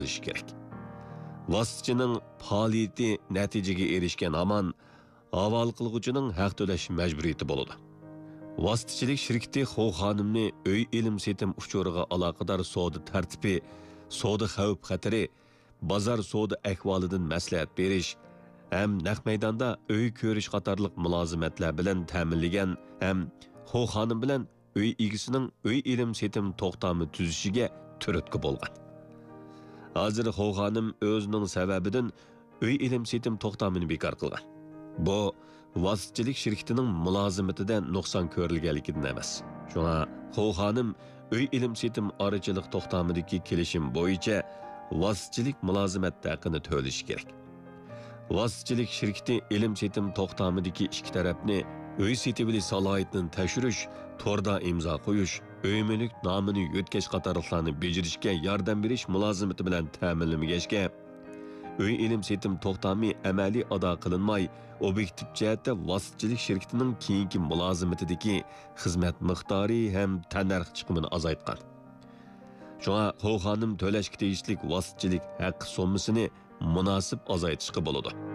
qilish kerak. Vositachining faoliyati natijaga erishgan hamon havola qilguvchining haq to'lash majburiyati bo'ladi. Vositachilik shirkati Xo xonimni uy ilm setim uchuriga aloqador savdo tartibi, savdo xavf-xatari, bozor savdo ahvolidan maslahat berish ham naq maydonda uy ko'rish qatorliq mulozimatlar bilan ta'minlagan ham Xo xonim bilan uy egisining uy ilm setim to'xtami tuzishiga turtki bo'lgan. Hozir Xo xonim o'zining sababidan uy ilm setim to'xtamini bekor qilgan. Bu vositachilik shirkatining mulozimatida nuqson ko'rilganligidan emas. Shunga Xo xonim uy ilm setim orachilik to'xtamidagi kelishim bo'yicha vositachilik mulozimat haqini to'lashi kerak. Vositachilik shirkati ilm setim to'xtamidagi ikki tarafni uy setibili salohiyatini tashirish, torda imzo qo'yish, uy mulk nomini yo'tkash qatorliqlarni bejirishga yordam berish mulozimati bilan ta'minlanmagachga uy ilm setim to'xtami amaliy ado qilinmay, obyektiv jihatda vositachilik shirkatining keyingi mulozimatidagi xizmat miqdori ham tanarx chiqimini azaytgan. Shunga Xo xonim to'lashga tegishli vositachilik haq summasini munosib azaytishga bo'ladi.